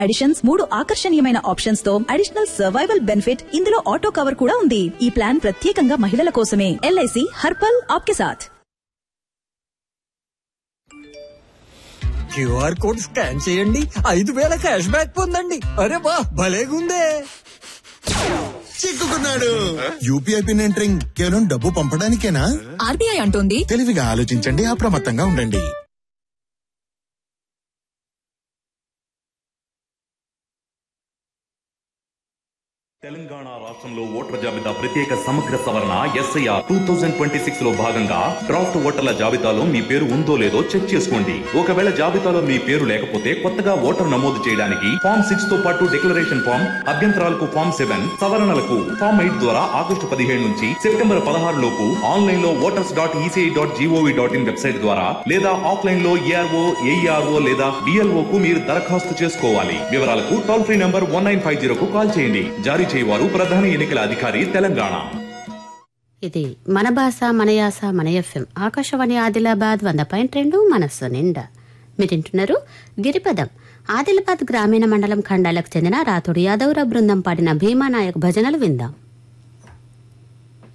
Additions, 3 ఆకర్షణీయమైన options తో additional survival benefit, ఇందులో ఆటో కవర్ కూడా ఉంది. ఈ ప్లాన్ ప్రత్యేకంగా మహిళల కోసమే. ఎల్ఐసి హర్పల్ ఆప్కే సాథ్. క్యూఆర్ కోడ్ స్కాన్ చేయండి, 5,000 క్యాష్ బ్యాక్ పొందండి. అరే వా, భలేగుందే. చిక్కుకున్నాడు. యూపీఐ పిన్ ఎంటరింగ్ కేవలం డబ్బు పంపడానికేనా? ఆర్బీఐ అంటోంది. తెలివిగా ఆలోచించండి, అప్రమత్తంగా ఉండండి. తెలంగాణ రాష్ట్రంలో ఓటర్ల జాబితా ప్రత్యేక సమగ్ర సవరణ SIR 2026 లో భాగంగా డ్రాఫ్ట్ ఓటర్ల జాబితాలో మీ పేరు ఉందో లేదో చెక్ చేసుకోండి. ఒకవేళ జాబితాలో మీ పేరు లేకపోతే కొత్తగా ఓటర్ నమోదు చేయడానికి ఫామ్ 6 తో పాటు డిక్లరేషన్ ఫామ్, అభ్యంతరాలకు ఫామ్ 7, సవరణలకు ఫామ్ 8 ద్వారా ఆగస్టు 15 నుంచి సెప్టెంబర్ 16 లోపు ఆన్లైన్ లో voters.eci.gov.in వెబ్సైట్ ద్వారా లేదా ఆఫ్లైన్ లో ARO, AERO లేదా BLO కు మీరు దరఖాస్తు చేసుకోవాలి. వివరాలకు టోల్ ఫ్రీ నంబర్ 1950 కు కాల్ చేయండి. జారీ చేయవారు ప్రధాన ఎన్నికల అధికారి తెలంగాణ. ఇది మన భాష మన యాస మన FM ఆకాశవాణి ఆదిలాబాద్ 100.2 మనస్సు నిండా. మీరింటున్నారు గిరిపదం. ఆదిలాబాద్ గ్రామీణ మండలం ఖండాలకు చెందిన రాతుడి యాదవరావు బృందం పాడిన భీమానాయక్ భజనలు విందాం.